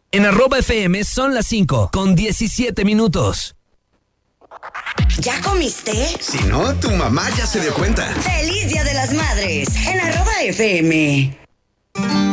En @FM son las 5:17. ¿Ya comiste? Si no, tu mamá ya se dio cuenta. ¡Feliz Día de las Madres! En @FM.